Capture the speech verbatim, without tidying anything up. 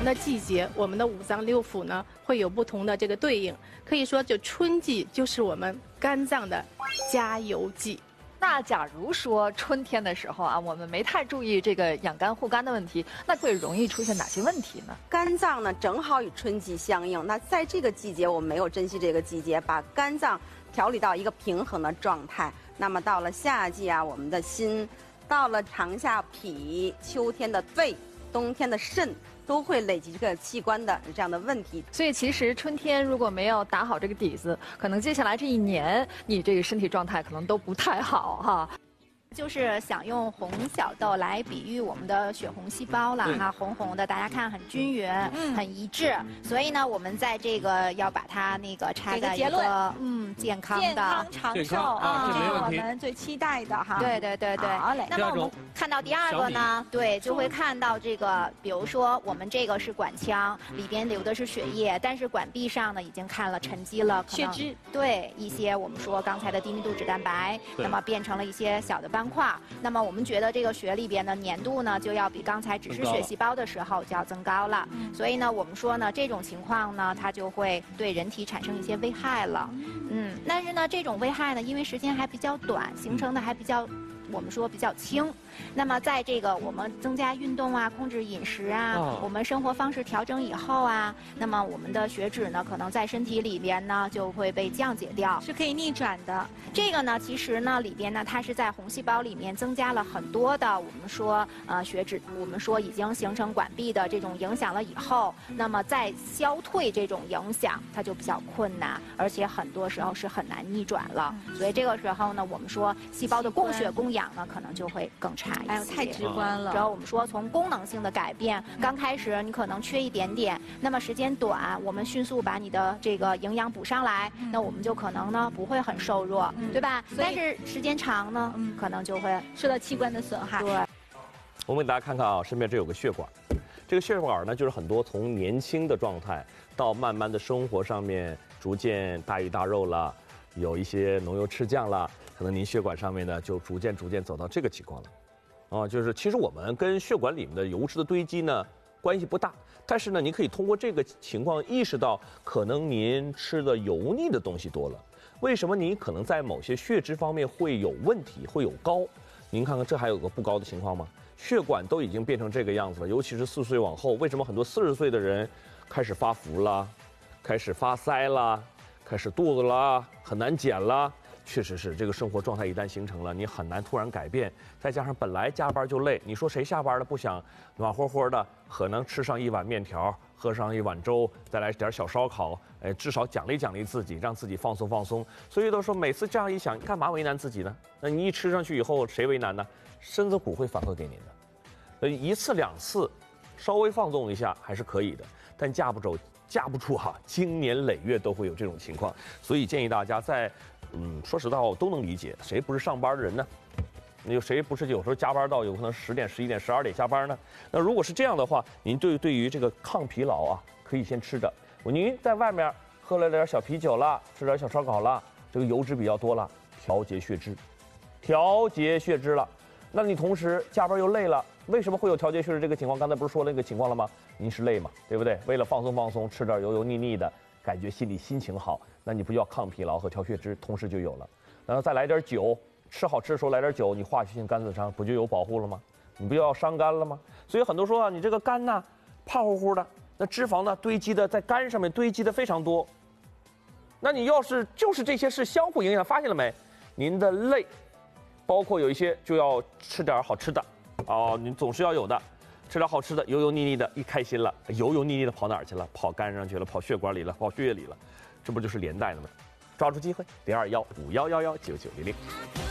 的季节，我们的五脏六腑呢会有不同的这个对应。可以说，就春季就是我们肝脏的加油季。 那假如说春天的时候啊，我们没太注意这个养肝护肝的问题，那会容易出现哪些问题呢？ 肝脏呢正好与春季相应，那在这个季节我们没有珍惜这个季节，把肝脏调理到一个平衡的状态。那么到了夏季啊，我们的心；到了长夏脾，秋天的肺，冬天的肾。 都会累积这个器官的这样的问题， 所以其实春天如果没有打好这个底子，可能接下来这一年你这个身体状态可能都不太好哈。 就是想用红小豆来比喻我们的血红细胞了哈，红红的，大家看很均匀，嗯，很一致。所以呢，我们在这个要把它那个插在一个嗯健康的、 健康长寿啊，这是我们最期待的哈。 对对对对。 好嘞。 那么我们看到第二个呢，对，就会看到这个，比如说我们这个是管腔，里边流的是血液，但是管壁上呢已经看了沉积了血脂， 对一些我们说刚才的低密度脂蛋白，那么变成了一些小的斑。 块，那么我们觉得这个血里边的粘度呢，就要比刚才只是血细胞的时候就要增高了。所以呢，我们说呢，这种情况呢，它就会对人体产生一些危害了。嗯，但是呢，这种危害呢，因为时间还比较短，形成的还比较。 我们说比较轻，那么在这个我们增加运动啊，控制饮食啊，哦、我们生活方式调整以后啊，那么我们的血脂呢，可能在身体里边呢就会被降解掉， 是可以逆转的。 这个呢，其实呢里边呢，它是在红细胞里面增加了很多的我们说呃血脂，我们说已经形成管壁的这种影响了以后，那么再消退这种影响，它就比较困难，而且很多时候是很难逆转了。嗯、所以这个时候呢，我们说细胞的供血供氧。 养呢，可能就会更差一些。 哎呦，太直观了。 主要我们说从功能性的改变，刚开始你可能缺一点点，那么时间短，我们迅速把你的这个营养补上来，那我们就可能呢不会很瘦弱，对吧？但是时间长呢，可能就会受到器官的损害。 对。 我们给大家看看啊，身边这有个血管，这个血管呢，就是很多从年轻的状态到慢慢的生活上面逐渐大鱼大肉了，有一些浓油赤酱了。 可能您血管上面呢，就逐渐逐渐走到这个情况了，啊，就是其实我们跟血管里面的油脂的堆积呢关系不大，但是呢，您可以通过这个情况意识到，可能您吃的油腻的东西多了，为什么您可能在某些血脂方面会有问题，会有高？您看看这还有个不高的情况吗？血管都已经变成这个样子了，尤其是四十岁往后，为什么很多四十岁的人开始发福了，开始发腮了，开始肚子了，很难减了？ 确实是，这个生活状态一旦形成了，你很难突然改变。再加上本来加班就累，你说谁下班了不想暖和和的，可能吃上一碗面条，喝上一碗粥，再来点小烧烤，哎，至少奖励奖励自己，让自己放松放松。所以都说每次这样一想，干嘛为难自己呢？那你一吃上去以后，谁为难呢？身子骨会反馈给您的。呃，一次两次，稍微放纵一下还是可以的，但架不住架不住哈、啊，经年累月都会有这种情况。所以建议大家在。 嗯，说实在话，我都能理解，谁不是上班的人呢？有谁不是有时候加班到有可能十点、十一点、十二点加班呢？那如果是这样的话，您对对于这个抗疲劳啊，可以先吃着。您在外面喝了点小啤酒了，吃点小烧烤了，这个油脂比较多了，调节血脂，调节血脂了。那你同时加班又累了，为什么会有调节血脂这个情况？刚才不是说那个情况了吗？您是累嘛，对不对？为了放松放松，吃点油油腻腻的。 感觉心里心情好，那你不就要抗疲劳和调血脂同时就有了，然后再来点酒，吃好吃的时候来点酒，你化学性肝损伤不就有保护了吗？你不就要伤肝了吗？所以很多说啊，你这个肝呢胖乎乎的，那脂肪呢堆积的在肝上面堆积的非常多，那你要是就是这些是相互影响，发现了没？您的累，包括有一些就要吃点好吃的，哦，你总是要有的。 吃点好吃的，油油腻腻的，一开心了，油油腻腻的跑哪儿去了？跑肝上去了，跑血管里了，跑血液里了，这不就是连带的吗？抓住机会，零二幺五幺幺幺九九零零。